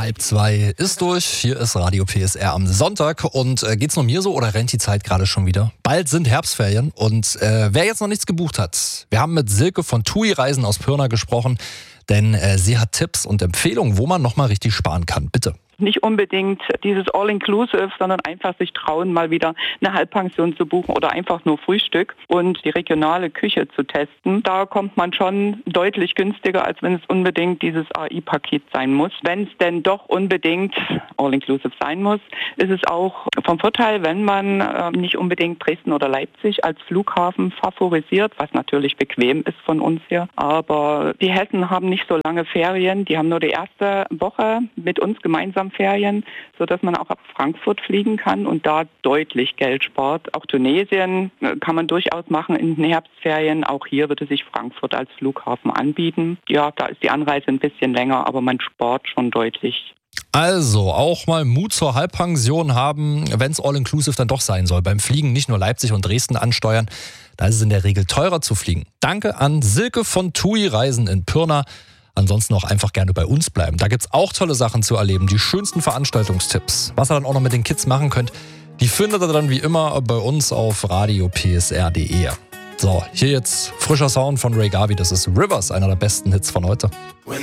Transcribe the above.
1:30 ist durch. Hier ist Radio PSR am Sonntag. Und geht's nur mir so oder rennt die Zeit gerade schon wieder? Bald sind Herbstferien und wer jetzt noch nichts gebucht hat, wir haben mit Silke von TUI Reisen aus Pirna gesprochen, denn sie hat Tipps und Empfehlungen, wo man nochmal richtig sparen kann. Bitte. Nicht unbedingt dieses All-Inclusive, sondern einfach sich trauen, mal wieder eine Halbpension zu buchen oder einfach nur Frühstück und die regionale Küche zu testen. Da kommt man schon deutlich günstiger, als wenn es unbedingt dieses AI-Paket sein muss. Wenn es denn doch unbedingt All-Inclusive sein muss, ist es auch vom Vorteil, wenn man nicht unbedingt Dresden oder Leipzig als Flughafen favorisiert, was natürlich bequem ist von uns hier. Aber die Hessen haben nicht so lange Ferien, die haben nur die erste Woche mit uns gemeinsam Ferien, sodass man auch ab Frankfurt fliegen kann und da deutlich Geld spart. Auch Tunesien kann man durchaus machen in den Herbstferien. Auch hier würde sich Frankfurt als Flughafen anbieten. Ja, da ist die Anreise ein bisschen länger, aber man spart schon deutlich. Also auch mal Mut zur Halbpension haben, wenn es All-Inclusive dann doch sein soll. Beim Fliegen nicht nur Leipzig und Dresden ansteuern, da ist es in der Regel teurer zu fliegen. Danke an Silke von TUI Reisen in Pirna. Ansonsten auch einfach gerne bei uns bleiben. Da gibt's auch tolle Sachen zu erleben, die schönsten Veranstaltungstipps. Was ihr dann auch noch mit den Kids machen könnt, die findet ihr dann wie immer bei uns auf radiopsr.de. So, hier jetzt frischer Sound von Ray Garvey, das ist Rivers, einer der besten Hits von heute.